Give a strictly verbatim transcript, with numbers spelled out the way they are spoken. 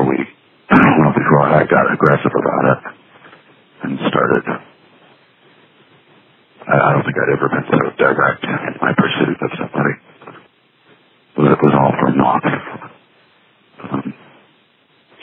before we, well, before I got aggressive about it and started. I, I don't think I'd ever been so direct in my pursuit of somebody.